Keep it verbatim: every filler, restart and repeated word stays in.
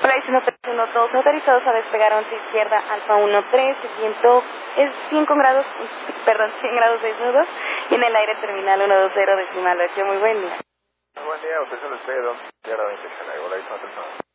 Flight uno tres uno dos, autorizados a despegar once izquierda, Alfa uno tres, viento es cinco grados, perdón, cien grados seis nudos, y en el aire terminal uno dos cero decimal ocho. Muy buen día. Buen día, usted se lo despegue, don Tierra veinte, Igual ahí,